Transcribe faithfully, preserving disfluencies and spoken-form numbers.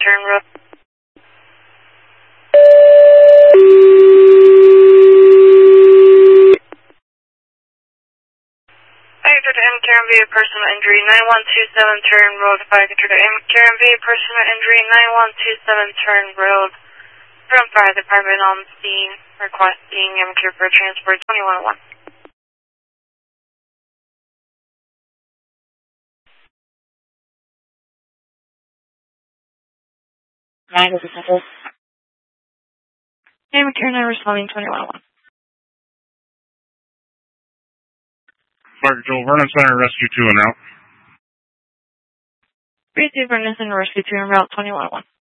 turn road. Fire to M K R M V, personal injury, nine one two seven turn road. Fire to M K R M V, personal injury, nine one two seven turn road. From fire department on scene, requesting M K for transport twenty-one oh one. Nine, this is Central. M K nine responding twenty-one oh one. Fire Control, Vernon Center, Rescue two en route. Receive Vernon Center, Rescue two en route twenty-one oh one.